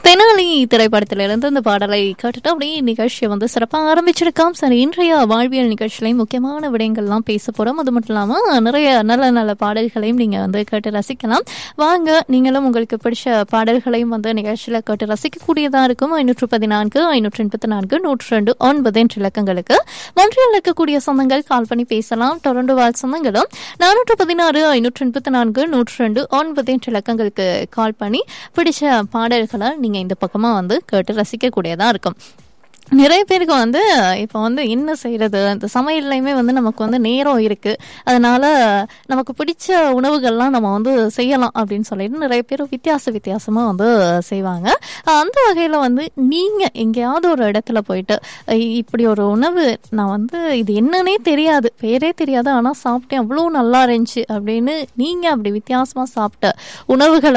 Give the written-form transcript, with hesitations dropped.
தெனாலி திரைப்படத்திலிருந்து இந்த பாடலை கேட்டுட்டு அப்படியே நிகழ்ச்சியை சிறப்பாக ஆரம்பிச்சிருக்கோம். சரி, இன்றைய வாழ்வியல் நிகழ்ச்சியிலையும் முக்கியமான விடயங்கள்லாம் பேச போகிறோம். அது மட்டும் இல்லாமல் நிறைய நல்ல நல்ல பாடல்களையும் நீங்கள் கேட்டு ரசிக்கலாம். வாங்க, நீங்களும் உங்களுக்கு பிடிச்ச பாடல்களையும் நிகழ்ச்சியில் கேட்டு ரசிக்கக்கூடியதாக இருக்கும். 514 584 102 என்ற இலக்கங்களுக்கு மொன்றியல் இருக்கக்கூடிய சொந்தங்கள் கால் பண்ணி பேசலாம். டொரண்டோ வாழ் சொந்தங்களும் 416 584 102 என்ற இலக்கங்களுக்கு கால் பண்ணி பிடிச்ச பாடல்களை நீங்கள் இந்த பக்கமாக கேட்டு ரசிக்கக்கூடியதா இருக்கும். நிறைய பேருக்கு இப்போ என்ன செய்யறது, இந்த சமையல்லையுமே நமக்கு நேரம் இருக்கு, அதனால நமக்கு பிடிச்ச உணவுகள்லாம் நம்ம செய்யலாம் அப்படின்னு சொல்லிட்டு நிறைய பேர் வித்தியாசமா செய்வாங்க. அந்த வகையில நீங்க எங்கேயாவது ஒரு இடத்துல போயிட்டு இப்படி ஒரு உணவு நான் இது என்னன்னே தெரியாது, பேரே தெரியாது, ஆனா சாப்பிட்டேன் அவ்வளோ நல்லா இருந்துச்சு அப்படின்னு நீங்க அப்படி வித்தியாசமா சாப்பிட்ட உணவுகளை